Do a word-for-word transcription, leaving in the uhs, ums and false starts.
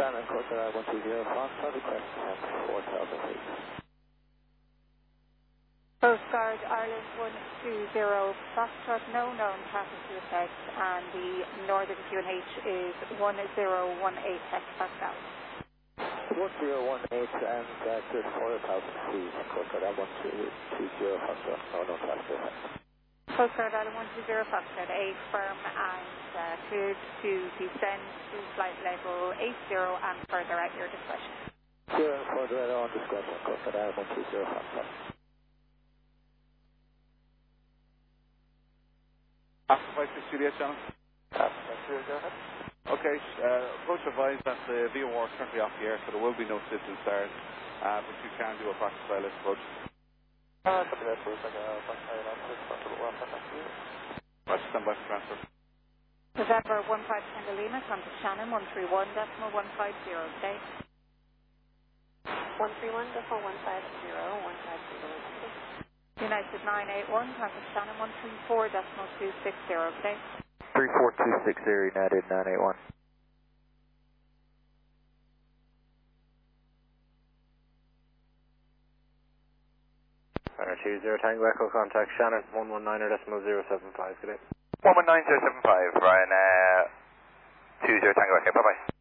Shannon, Coast Guard one two zero, Foxtrot, request four thousand feet. Coast Guard Ireland one two zero, Foxtrot, no known traffic to effect, and the northern Q N H is one zero one eight hectopascal. one zero one eight and uh, cleared four thousand feet, Coast Guard one two zero, Foxtrot, no known traffic to effect. Coast Guard Island one two zero, Foxtrot, A firm and uh, cleared to descend to flight level eight zero and further at your discretion. Clear and further at our discretion, Coast Guard Island one two zero, Foxtrot. After five six Juliet, Channel. After five go ahead. Okay, uh, approach advised that the V O R is currently off the air, so there will be no system start, uh, but you can do a practice pilot approach. Uh, copy that, please. Like a back fire line, please. Possible one, back to you. Roger, stand by for transfer. November one five Tango Lima, contact Shannon one three one decimal one five zero, stay. one three one decimal one five zero, one five zero, United nine eight one, contact Shannon one three four decimal two six zero, stay. three four two six zero, United nine eight one. two zero Tango Echo, contact Shannon one one nine decimal zero seven five, good day. one one nine zero seven five, Ryan, uh, two zero Tango Echo, bye bye.